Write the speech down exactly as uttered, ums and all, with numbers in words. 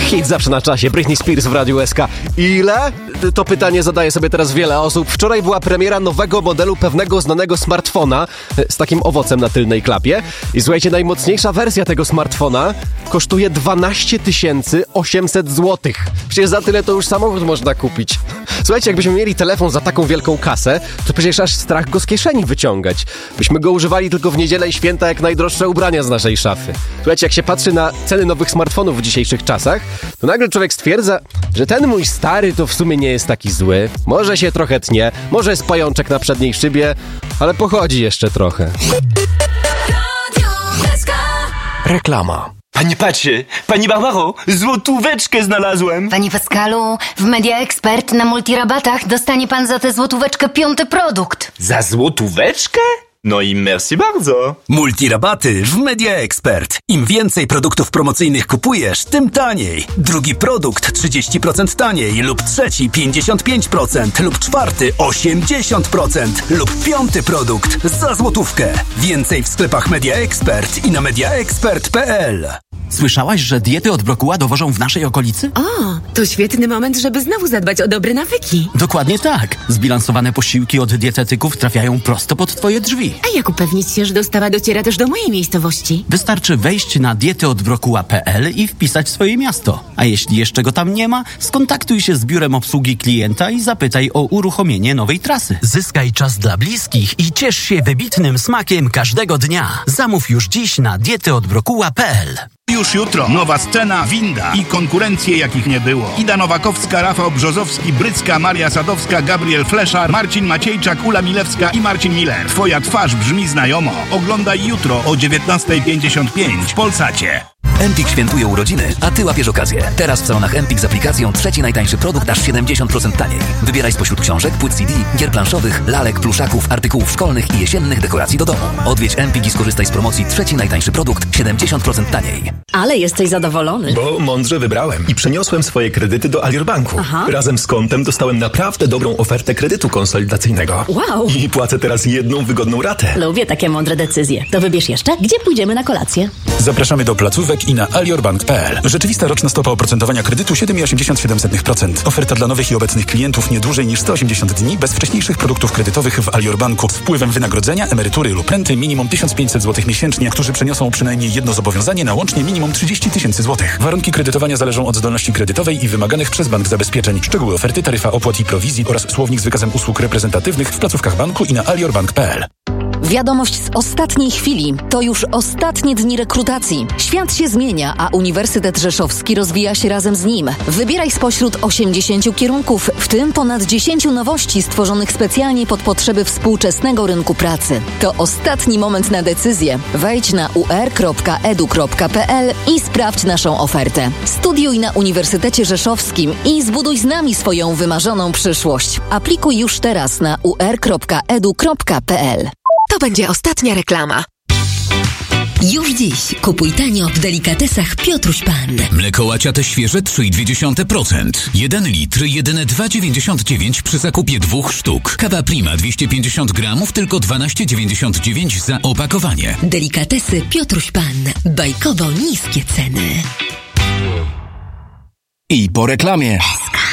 Hit zawsze na czasie. Britney Spears w Radiu S K. Ile? To pytanie zadaje sobie teraz wiele osób. Wczoraj była premiera nowego modelu pewnego znanego smartfona z takim owocem na tylnej klapie. I słuchajcie, najmocniejsza wersja tego smartfona kosztuje dwanaście tysięcy osiemset złotych. Przecież za tyle to już samochód można kupić. Słuchajcie, jakbyśmy mieli telefon za taką wielką kasę, to przecież aż strach go z kieszeni wyciągać. Byśmy go używali tylko w niedzielę i święta jak najdroższe ubrania z naszej szafy. Słuchajcie, jak się patrzy na ceny nowych smartfonów w dzisiejszych czasach, to nagle człowiek stwierdza, że ten mój stary to w sumie nie jest taki zły. Może się trochę tnie, może jest pajączek na przedniej szybie, ale pochodzi jeszcze trochę. Reklama. Panie Pacie, Pani Barbaro, złotóweczkę znalazłem. Panie Pascalu, w Media Expert na multirabatach dostanie pan za tę złotóweczkę piąty produkt. Za złotóweczkę? No i merci bardzo. Multirabaty w Media Expert. Im więcej produktów promocyjnych kupujesz, tym taniej. Drugi produkt trzydzieści procent taniej lub trzeci pięćdziesiąt pięć procent lub czwarty osiemdziesiąt procent lub piąty produkt za złotówkę. Więcej w sklepach Media Expert i na mediaexpert kropka p l. Słyszałaś, że diety od brokuła dowożą w naszej okolicy? O, to świetny moment, żeby znowu zadbać o dobre nawyki. Dokładnie tak. Zbilansowane posiłki od dietetyków trafiają prosto pod twoje drzwi. A jak upewnić się, że dostawa dociera też do mojej miejscowości? Wystarczy wejść na diety od brokuła kropka p l i wpisać swoje miasto. A jeśli jeszcze go tam nie ma, skontaktuj się z biurem obsługi klienta i zapytaj o uruchomienie nowej trasy. Zyskaj czas dla bliskich i ciesz się wybitnym smakiem każdego dnia. Zamów już dziś na diety od brokuła kropka p l. Już jutro nowa scena, winda i konkurencje jakich nie było. Ida Nowakowska, Rafał Brzozowski, Brycka, Maria Sadowska, Gabriel Fleszar, Marcin Maciejczak, Ula Milewska i Marcin Miller. Twoja twarz brzmi znajomo. Oglądaj jutro o dziewiętnasta pięćdziesiąt pięć w Polsacie. Empik świętuje urodziny, a ty łapiesz okazję. Teraz w salonach Empik z aplikacją trzeci najtańszy produkt aż siedemdziesiąt procent taniej. Wybieraj spośród książek, płyt C D, gier planszowych, lalek, pluszaków, artykułów szkolnych i jesiennych dekoracji do domu. Odwiedź Empik i skorzystaj z promocji trzeci najtańszy produkt siedemdziesiąt procent taniej. Ale jesteś zadowolony. Bo mądrze wybrałem i przeniosłem swoje kredyty do Alior Banku. Aha. Razem z kontem dostałem naprawdę dobrą ofertę kredytu konsolidacyjnego. Wow. I płacę teraz jedną wygodną ratę. Lubię takie mądre decyzje. To wybierz jeszcze, gdzie pójdziemy na kolację. Zapraszamy do placówek i na aliorbank kropka p l. Rzeczywista roczna stopa oprocentowania kredytu siedem przecinek osiemdziesiąt siedem procent. Oferta dla nowych i obecnych klientów nie dłużej niż sto osiemdziesiąt dni bez wcześniejszych produktów kredytowych w Alior Banku z wpływem wynagrodzenia, emerytury lub renty minimum tysiąc pięćset złotych miesięcznie, którzy przeniosą przynajmniej jedno zobowiązanie na łącznie minimum trzydzieści tysięcy złotych. Warunki kredytowania zależą od zdolności kredytowej i wymaganych przez bank zabezpieczeń. Szczegóły oferty, taryfa opłat i prowizji oraz słownik z wykazem usług reprezentatywnych w placówkach banku i na aliorbank kropka p l. Wiadomość z ostatniej chwili. To już ostatnie dni rekrutacji. Świat się zmienia, a Uniwersytet Rzeszowski rozwija się razem z nim. Wybieraj spośród osiemdziesięciu kierunków, w tym ponad dziesięciu nowości stworzonych specjalnie pod potrzeby współczesnego rynku pracy. To ostatni moment na decyzję. Wejdź na u r kropka e d u kropka p l i sprawdź naszą ofertę. Studiuj na Uniwersytecie Rzeszowskim i zbuduj z nami swoją wymarzoną przyszłość. Aplikuj już teraz na u r kropka e d u kropka p l. To będzie ostatnia reklama. Już dziś kupuj tanio w delikatesach Piotruś Pan. Mleko łaciate świeże trzy i dwie dziesiąte procent. jeden litr jedyne dwa dziewięćdziesiąt dziewięć przy zakupie dwóch sztuk. Kawa Prima dwieście pięćdziesiąt gramów tylko dwanaście dziewięćdziesiąt dziewięć za opakowanie. Delikatesy Piotruś Pan. Bajkowo niskie ceny. I po reklamie. S K.